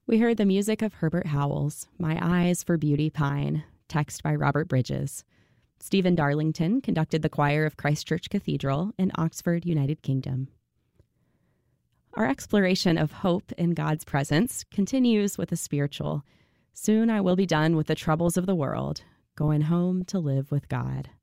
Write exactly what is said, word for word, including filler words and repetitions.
We heard the music of Herbert Howells, My Eyes for Beauty Pine, text by Robert Bridges. Stephen Darlington conducted the choir of Christ Church Cathedral in Oxford, United Kingdom. Our exploration of hope in God's presence continues with a spiritual. Soon I will be done with the troubles of the world, going home to live with God.